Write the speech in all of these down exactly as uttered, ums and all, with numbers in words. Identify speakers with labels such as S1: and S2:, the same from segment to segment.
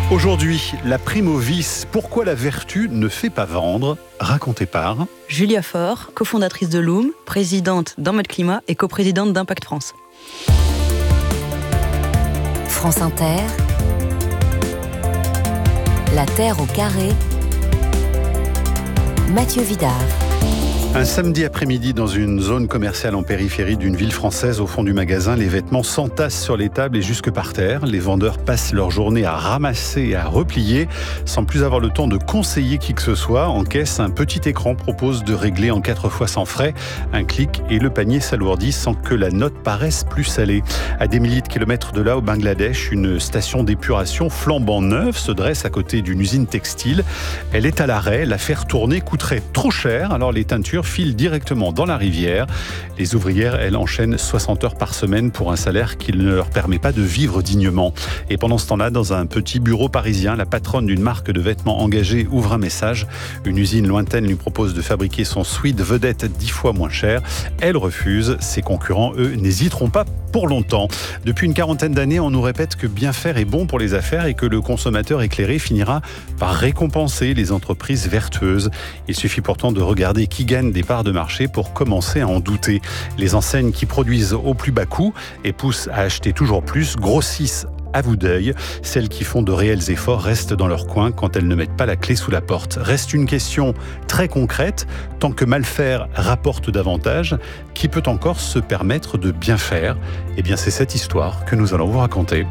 S1: Aujourd'hui, la prime au vice. Pourquoi la vertu ne fait pas vendre? Raconté par
S2: Julia Faure, cofondatrice de Loom, présidente d'En Mode Climat et coprésidente d'Impact France.
S3: France Inter, La Terre au carré, Mathieu Vidard.
S1: Un samedi après-midi, dans une zone commerciale en périphérie d'une ville française, au fond du magasin, les vêtements s'entassent sur les tables et jusque par terre. Les vendeurs passent leur journée à ramasser et à replier, sans plus avoir le temps de conseiller qui que ce soit. En caisse, un petit écran propose de régler en quatre fois sans frais. Un clic et le panier s'alourdit sans que la note paraisse plus salée. À des milliers de kilomètres de là, au Bangladesh, une station d'épuration flambant neuve se dresse à côté d'une usine textile. Elle est à l'arrêt. La faire tourner coûterait trop cher, alors les teintures filent directement dans la rivière. Les ouvrières, elles, enchaînent soixante heures par semaine pour un salaire qui ne leur permet pas de vivre dignement. Et pendant ce temps-là, dans un petit bureau parisien, la patronne d'une marque de vêtements engagée ouvre un message. Une usine lointaine lui propose de fabriquer son sweat vedette dix fois moins cher. Elle refuse. Ses concurrents, eux, n'hésiteront pas pour longtemps. Depuis une quarantaine d'années, on nous répète que bien faire est bon pour les affaires et que le consommateur éclairé finira par récompenser les entreprises vertueuses. Il suffit pourtant de regarder qui gagne des parts de marché pour commencer à en douter. Les enseignes qui produisent au plus bas coût et poussent à acheter toujours plus grossissent à vue d'œil. Celles qui font de réels efforts restent dans leur coin quand elles ne mettent pas la clé sous la porte. Reste une question très concrète. Tant que mal faire rapporte davantage, qui peut encore se permettre de bien faire? Eh bien, c'est cette histoire que nous allons vous raconter.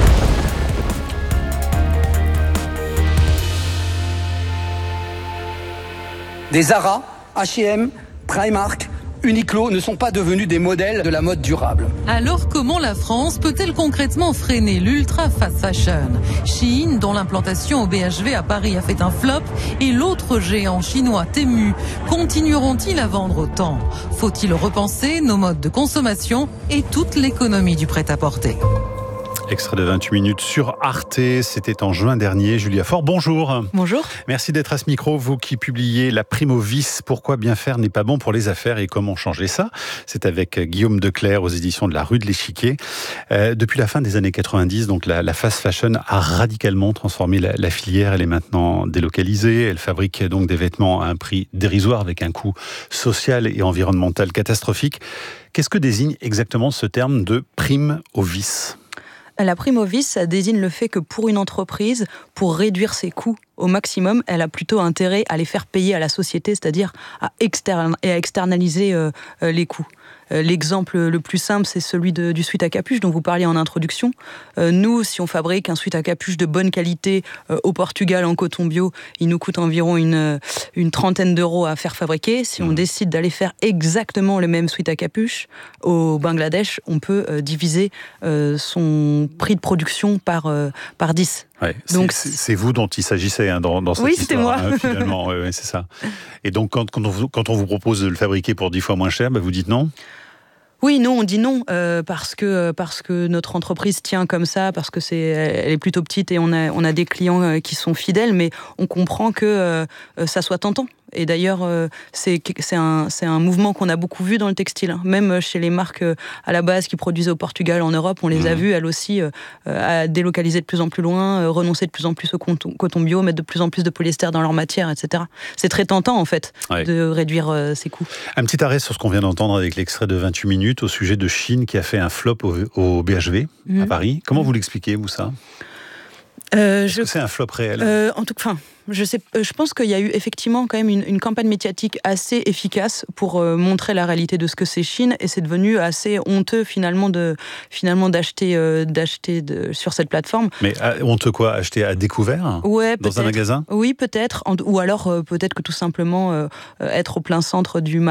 S4: Des Zara, H et M, Primark, Uniqlo ne sont pas devenus des modèles de la mode durable.
S5: Alors comment la France peut-elle concrètement freiner l'ultra fast fashion? Shein, dont l'implantation au B H V à Paris a fait un flop, et l'autre géant chinois Temu, continueront-ils à vendre autant? Faut-il repenser nos modes de consommation et toute l'économie du prêt-à-porter?
S1: Extrait de vingt-huit minutes sur Arte, c'était en juin dernier. Julia Faure, bonjour.
S2: Bonjour.
S1: Merci d'être à ce micro, vous qui publiez La prime au vice, pourquoi bien faire n'est pas bon pour les affaires et comment changer ça. C'est avec Guillaume Declercq aux éditions de la Rue de l'Échiquier. Euh, depuis la fin des années quatre-vingt-dix, donc la, la fast fashion a radicalement transformé la, la filière. Elle est maintenant délocalisée, elle fabrique donc des vêtements à un prix dérisoire avec un coût social et environnemental catastrophique. Qu'est-ce que désigne exactement ce terme de prime au vice ?
S2: La prime au vice, ça désigne le fait que pour une entreprise, pour réduire ses coûts au maximum, elle a plutôt intérêt à les faire payer à la société, c'est-à-dire à, externe, et à externaliser euh, euh, les coûts. Euh, l'exemple le plus simple, c'est celui de, du sweat à capuche dont vous parliez en introduction. Euh, nous, si on fabrique un sweat à capuche de bonne qualité euh, au Portugal en coton bio, il nous coûte environ une, une trentaine d'euros à faire fabriquer. Si on décide d'aller faire exactement le même sweat à capuche au Bangladesh, on peut euh, diviser euh, son prix de production par, euh, par dix.
S1: Ouais, donc c'est, c'est vous dont il s'agissait hein, dans, dans cette
S2: oui,
S1: histoire.
S2: c'était moi.
S1: Hein, finalement, ouais, ouais, c'est ça. Et donc quand, quand, on vous, quand on vous propose de le fabriquer pour dix fois moins cher, bah vous dites non?
S2: Oui, non, on dit non euh, parce que parce que notre entreprise tient comme ça, parce que c'est elle est plutôt petite et on a on a des clients euh, qui sont fidèles, mais on comprend que euh, ça soit tentant. Et d'ailleurs, euh, c'est c'est un c'est un mouvement qu'on a beaucoup vu dans le textile, hein. Même chez les marques euh, à la base qui produisaient au Portugal, en Europe, on les mmh. a vues elles aussi euh, à délocaliser de plus en plus loin, euh, renoncer de plus en plus au coton, coton bio, mettre de plus en plus de polyester dans leur matière, et cetera. C'est très tentant en fait ouais. de réduire euh, ces coûts.
S1: Un petit arrêt sur ce qu'on vient d'entendre avec l'extrait de vingt-huit minutes au sujet de Shein qui a fait un flop au, au B H V mmh. à Paris. Comment mmh. vous l'expliquez vous ça? Euh, Est-ce je... que c'est un flop réel?
S2: euh, En tout cas, je sais, je pense qu'il y a eu effectivement quand même une, une campagne médiatique assez efficace pour euh, montrer la réalité de ce que c'est Shein, et c'est devenu assez honteux finalement de finalement d'acheter euh, d'acheter de, sur cette plateforme.
S1: Mais euh, honteux quoi? Acheter à découvert?
S2: Ouais,
S1: dans un magasin?
S2: Oui, peut-être, ou alors euh, peut-être que tout simplement euh, être au plein centre du